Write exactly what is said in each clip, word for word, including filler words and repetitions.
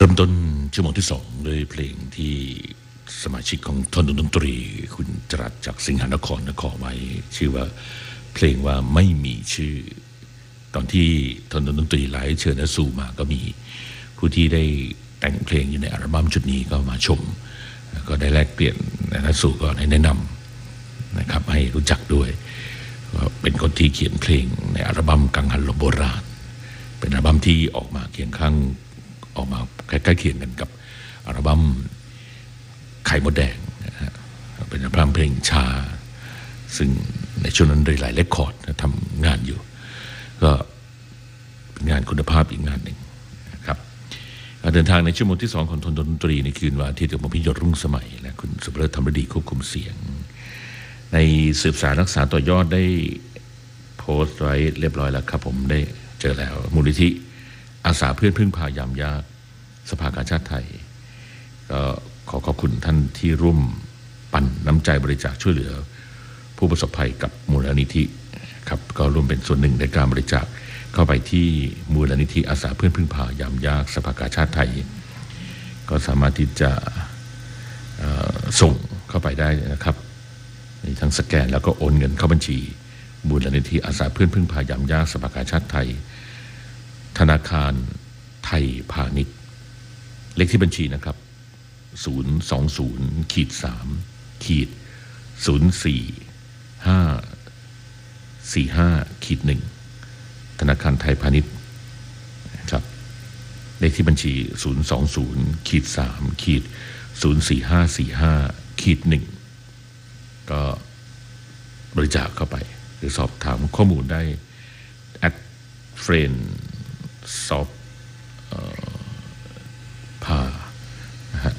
ริ่มต้นชั่วโมงที่สองด้วยเพลงที่สมาชิกของทนดนตรีคุณจรัสจากสิงหนครนครไว้ชื่อว่าเพลงว่าไม่มีชื่อตอนที่ทนดนตรีไลฟ์เชิญนสู่มาก็มีผู้ที่ได้แต่งเพลงอยู่ในอัลบั้มชุดนี้ก็มาชมก็ได้แลกเปลี่ยนนสู่ก็ได้แนะนำนะครับให้รู้จักด้วยเป็นคนที่เขียนเพลงในอัลบั้มกังหันลมโบราณเป็นอัลบั้มที่ออกมาเคียงข้างออกมาใกล้ๆเคียงกันกับอัลบั้มไข่มดแดงนะฮะเป็นอัลบั้มเพลงช้าซึ่งในช่วงนั้นโดยหลายเรคคอร์ดทำงานอยู่ก็เป็นงานคุณภาพอีกงานหนึ่งนะครับเดินทางในชั่วโมงที่สองของทนดนตรีในคืนวันอาทิตย์กับผมพิยศรุ่งสมัยและคุณสุภเลิศธรรมดีควบคุมเสียงในสืบสารรักษาต่อยอดได้โพสต์ไว้เรียบร้อยแล้วครับผมได้เจอแล้วมูลนิธิอาสาเพื่อนพึ่งพายามยากสภากาชาติไทยก็ขอขอบคุณท่านที่ร่วมปั่นน้ำใจบริจาคช่วยเหลือผู้ประสบภัยกับมูลนิธิครับก็ร่วมเป็นส่วนหนึ่งในการบริจาคเข้าไปที่มูลนิธิอาสาเพื่อนพึ่งพายามยากสภากาชาติไทยก็สามารถที่จะส่งเข้าไปได้นะครับมีทั้งสแกนแล้วก็โอนเงินเข้าบัญชีมูลนิธิอาสาเพื่อนพึ่งพายามยากสภากาชาติไทยธนาคารไทยพาณิชย์เลขที่บัญชีนะครับศูนย์ สอง ศูนย์ สาม ศูนย์ สี่ ห้า สี่ ห้า หนึ่ง ธนาคารไทยพาณิชย์ครับเลขที่บัญชีศูนย์ สอง ศูนย์ สาม ศูนย์ สี่ ห้า สี่ ห้า หนึ่งก็บริจาคเข้าไปหรือสอบถามข้อมูลได้ at friend ซอฟพานะฮะ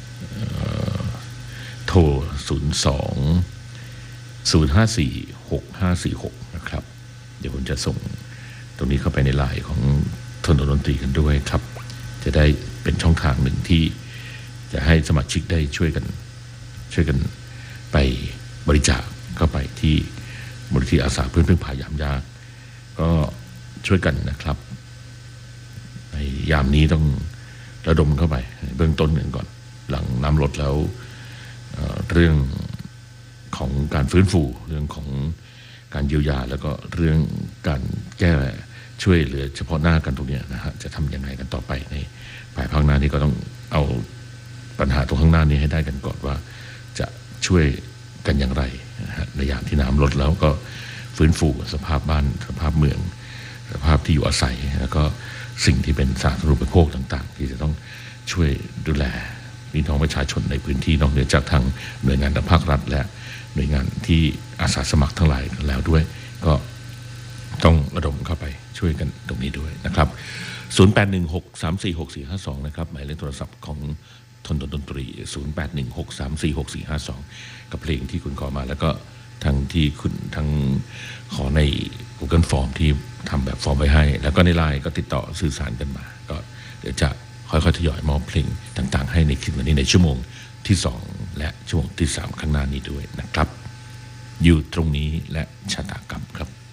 โทรศูนย์ สอง ศูนย์ ห้า สี่ หก ห้า สี่ หกนะครับเดี๋ยวผมจะส่งตรงนี้เข้าไปในไลน์ของทนดนตรีกันด้วยครับจะได้เป็นช่องทางหนึ่งที่จะให้สมาชิกได้ช่วยกันช่วยกันไปบริจาคเข้าไปที่มูลนิธิอาสาเพื่อนพึ่งพายามยากก็ช่วยกันนะครับในยามนี้ต้องระดมเข้าไปเบื้องต้นกันก่อนหลังน้ำลดแล้ว เอ่อ เรื่องของการฟื้นฟูเรื่องของการเยียวยาแล้วก็เรื่องการแก้ช่วยเหลือเฉพาะหน้ากันตรงนี้นะฮะจะทำยังไงกันต่อไปในภายภาคหน้านี้ก็ต้องเอาปัญหาตรงข้างหน้านี้ให้ได้กันก่อนว่าจะช่วยกันอย่างไรนะฮะในยามที่น้ำลดแล้วก็ฟื้นฟูสภาพบ้านสภาพเมืองสภาพที่อยู่อาศัยแล้วก็สิ่งที่เป็นสาธารณูปโภคต่างๆที่จะต้องช่วยดูแลพี่น้องประชาชนในพื้นที่นอกเหนือจากทางหน่วยงานทางภาครัฐและหน่วยงานที่อาสาสมัครทั้งหลายแล้วด้วยก็ต้องระดมเข้าไปช่วยกันตรงนี้ด้วยนะครับศูนย์ แปด หนึ่ง หก สาม สี่ หก สี่ ห้า สองนะครับหมายเลขโทรศัพท์ของทนดนตรีศูนย์ แปด หนึ่ง หก สาม สี่ หก สี่ ห้า สองกับเพลงที่คุณขอมาแล้วก็ทางที่คุณทางขอใน Google Form ที่ทำแบบฟอร์มไว้ให้แล้วก็ในไลน์ก็ติดต่อสื่อสารกันมาก็เดี๋ยวจะค่อยๆทยอยมอบเพลงต่างๆให้ในคืนวันนี้ในชั่วโมงที่สองและชั่วโมงที่สามข้างหน้านี้ด้วยนะครับอยู่ตรงนี้และชะตากรรมครับ